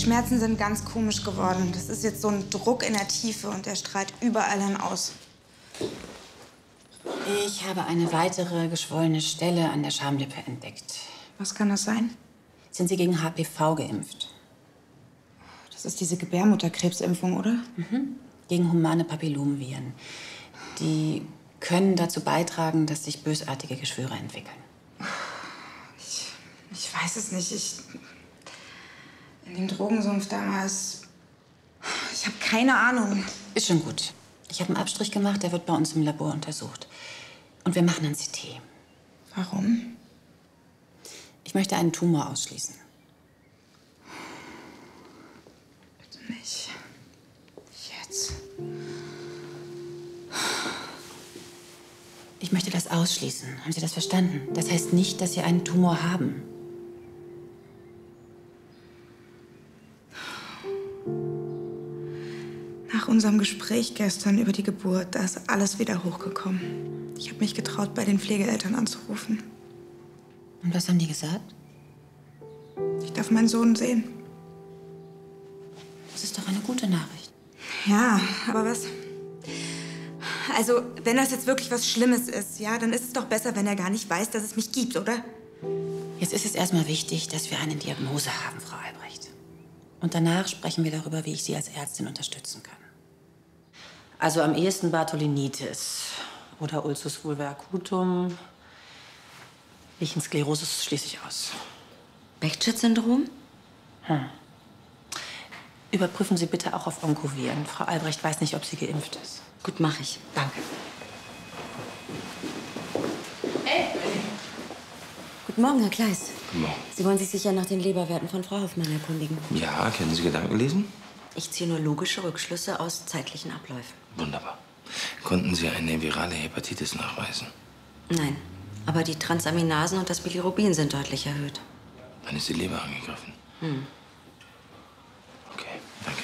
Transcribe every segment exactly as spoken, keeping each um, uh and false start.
Schmerzen sind ganz komisch geworden. Das ist jetzt so ein Druck in der Tiefe und der strahlt überall hin aus. Ich habe eine weitere geschwollene Stelle an der Schamlippe entdeckt. Was kann das sein? Sind Sie gegen H P V geimpft? Das ist diese Gebärmutterkrebsimpfung, oder? Mhm. Gegen humane Papillomviren. Die können dazu beitragen, dass sich bösartige Geschwüre entwickeln. Ich, ich weiß es nicht. Ich, in dem Drogensumpf damals... Ich habe keine Ahnung. Ist schon gut. Ich habe einen Abstrich gemacht, der wird bei uns im Labor untersucht. Und wir machen ein C T. Warum? Ich möchte einen Tumor ausschließen. Bitte nicht. Jetzt. Ich möchte das ausschließen. Haben Sie das verstanden? Das heißt nicht, dass Sie einen Tumor haben. Nach unserem Gespräch gestern über die Geburt, da ist alles wieder hochgekommen. Ich habe mich getraut, bei den Pflegeeltern anzurufen. Und was haben die gesagt? Ich darf meinen Sohn sehen. Das ist doch eine gute Nachricht. Ja, aber was? Also, wenn das jetzt wirklich was Schlimmes ist, ja, dann ist es doch besser, wenn er gar nicht weiß, dass es mich gibt, oder? Jetzt ist es erstmal wichtig, dass wir eine Diagnose haben, Frau Albrecht. Und danach sprechen wir darüber, wie ich Sie als Ärztin unterstützen kann. Also am ehesten Bartholinitis oder Ulcus vulva acutum. Lichensklerosis schließe ich aus. Bechdschat-Syndrom? Hm. Überprüfen Sie bitte auch auf Onkoviren. Frau Albrecht weiß nicht, ob sie geimpft ist. Gut, mache ich. Danke. Guten Morgen, Herr Kleis. Guten Morgen. Sie wollen sich sicher nach den Leberwerten von Frau Hoffmann erkundigen. Ja, können Sie Gedanken lesen? Ich ziehe nur logische Rückschlüsse aus zeitlichen Abläufen. Wunderbar. Konnten Sie eine virale Hepatitis nachweisen? Nein, aber die Transaminasen und das Bilirubin sind deutlich erhöht. Dann ist die Leber angegriffen. Hm. Okay, danke.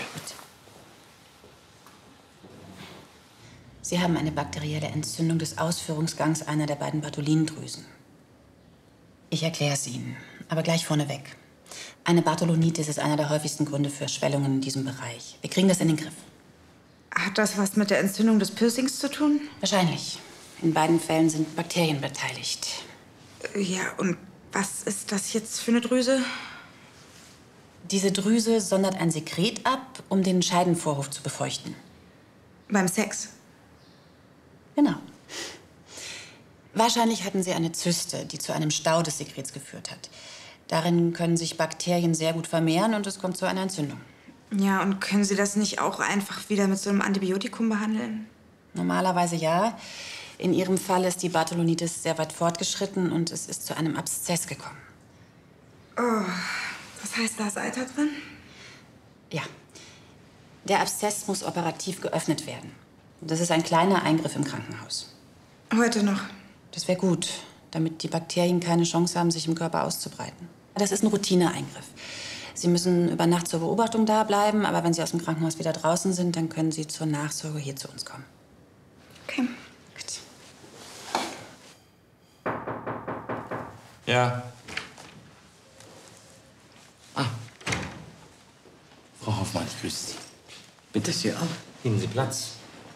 Sie haben eine bakterielle Entzündung des Ausführungsgangs einer der beiden Bartholindrüsen. Ich erkläre es Ihnen, aber gleich vorneweg. Eine Bartholinitis ist einer der häufigsten Gründe für Schwellungen in diesem Bereich. Wir kriegen das in den Griff. Hat das was mit der Entzündung des Piercings zu tun? Wahrscheinlich. In beiden Fällen sind Bakterien beteiligt. Ja, und was ist das jetzt für eine Drüse? Diese Drüse sondert ein Sekret ab, um den Scheidenvorhof zu befeuchten. Beim Sex? Genau. Wahrscheinlich hatten Sie eine Zyste, die zu einem Stau des Sekrets geführt hat. Darin können sich Bakterien sehr gut vermehren und es kommt zu einer Entzündung. Ja, und können Sie das nicht auch einfach wieder mit so einem Antibiotikum behandeln? Normalerweise ja. In Ihrem Fall ist die Bartholinitis sehr weit fortgeschritten und es ist zu einem Abszess gekommen. Oh, was heißt da ist Eiter drin? Ja. Der Abszess muss operativ geöffnet werden. Das ist ein kleiner Eingriff im Krankenhaus. Heute noch? Das wäre gut, damit die Bakterien keine Chance haben, sich im Körper auszubreiten. Das ist ein Routineeingriff. Sie müssen über Nacht zur Beobachtung da bleiben, aber wenn Sie aus dem Krankenhaus wieder draußen sind, dann können Sie zur Nachsorge hier zu uns kommen. Okay. Gut. Ja. Ah. Frau Hoffmann, ich grüße Sie. Bitte. Sie auch. Nehmen Sie Platz.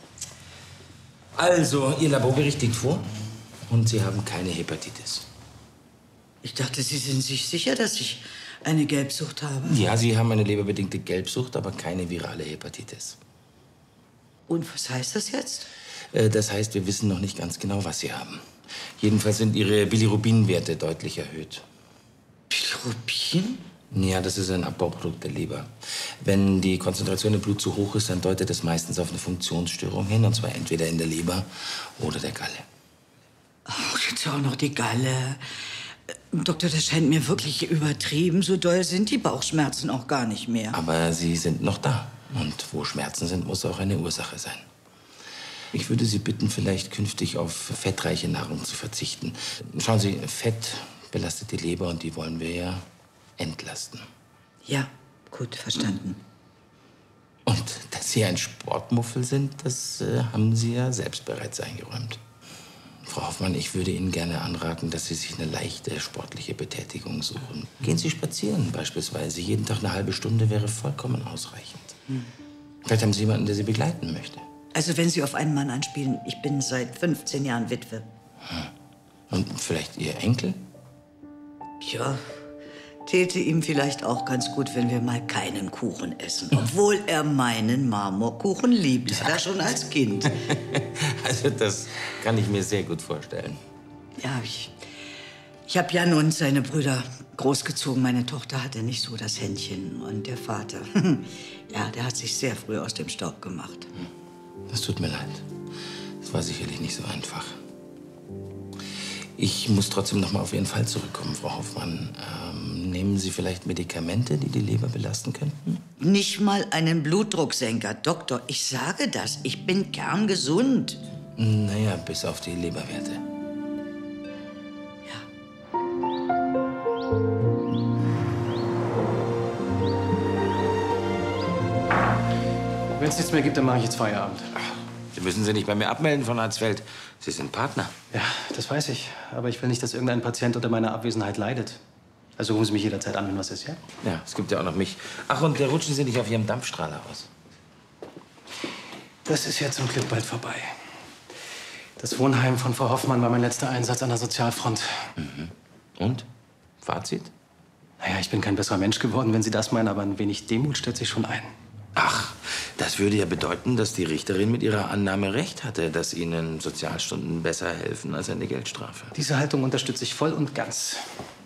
Also, Ihr Laborbericht liegt vor und Sie haben keine Hepatitis. Ich dachte, Sie sind sich sicher, dass ich eine Gelbsucht habe. Ja, Sie haben eine leberbedingte Gelbsucht, aber keine virale Hepatitis. Und was heißt das jetzt? Äh, Das heißt, wir wissen noch nicht ganz genau, was Sie haben. Jedenfalls sind Ihre Bilirubinwerte deutlich erhöht. Bilirubin? Ja, das ist ein Abbauprodukt der Leber. Wenn die Konzentration im Blut zu hoch ist, dann deutet das meistens auf eine Funktionsstörung hin, und zwar entweder in der Leber oder der Galle. Oh, jetzt auch noch die Galle. Äh, Doktor, das scheint mir wirklich übertrieben. So doll sind die Bauchschmerzen auch gar nicht mehr. Aber sie sind noch da. Und wo Schmerzen sind, muss auch eine Ursache sein. Ich würde Sie bitten, vielleicht künftig auf fettreiche Nahrung zu verzichten. Schauen Sie, Fett belastet die Leber und die wollen wir ja entlasten. Ja, gut, verstanden. Und dass Sie ein Sportmuffel sind, das äh, haben Sie ja selbst bereits eingeräumt. Frau Hoffmann, ich würde Ihnen gerne anraten, dass Sie sich eine leichte sportliche Betätigung suchen. Gehen Sie spazieren beispielsweise. Jeden Tag eine halbe Stunde wäre vollkommen ausreichend. Hm. Vielleicht haben Sie jemanden, der Sie begleiten möchte. Also wenn Sie auf einen Mann anspielen, ich bin seit fünfzehn Jahren Witwe. Hm. Und vielleicht Ihr Enkel? Ja, täte ihm vielleicht auch ganz gut, wenn wir mal keinen Kuchen essen. Obwohl er meinen Marmorkuchen liebt. Ja, schon als Kind. Also das kann ich mir sehr gut vorstellen. Ja, ich, ich habe Jan und seine Brüder großgezogen. Meine Tochter hatte nicht so das Händchen. Und der Vater, ja, der hat sich sehr früh aus dem Staub gemacht. Das tut mir leid. Das war sicherlich nicht so einfach. Ich muss trotzdem noch mal auf Ihren Fall zurückkommen, Frau Hoffmann. Ähm, nehmen Sie vielleicht Medikamente, die die Leber belasten könnten? Nicht mal einen Blutdrucksenker. Doktor, ich sage das. Ich bin kerngesund. Naja, bis auf die Leberwerte. Ja. Wenn es nichts mehr gibt, dann mache ich jetzt Feierabend. Sie müssen Sie nicht bei mir abmelden von Harzfeld. Sie sind Partner. Ja, das weiß ich. Aber ich will nicht, dass irgendein Patient unter meiner Abwesenheit leidet. Also rufen Sie mich jederzeit an, wenn was ist, ja? Ja, es gibt ja auch noch mich. Ach, und rutschen Sie nicht auf Ihrem Dampfstrahler aus. Das ist ja zum Glück bald vorbei. Das Wohnheim von Frau Hoffmann war mein letzter Einsatz an der Sozialfront. Mhm. Und? Fazit? Naja, ich bin kein besserer Mensch geworden, wenn Sie das meinen, aber ein wenig Demut stellt sich schon ein. Ach, das würde ja bedeuten, dass die Richterin mit ihrer Annahme recht hatte, dass Ihnen Sozialstunden besser helfen als eine Geldstrafe. Diese Haltung unterstütze ich voll und ganz.